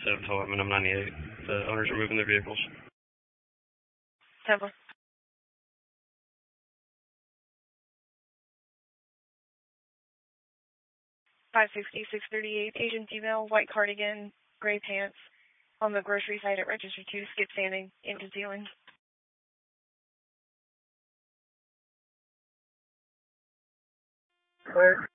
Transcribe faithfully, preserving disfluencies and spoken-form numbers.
seven twelve, I'm ninety-eight. The owners are moving their vehicles. Temple. five sixty, six thirty-eight, Asian female, white cardigan, gray pants, on the grocery side at Register two, skip standing, into ceiling. Clear.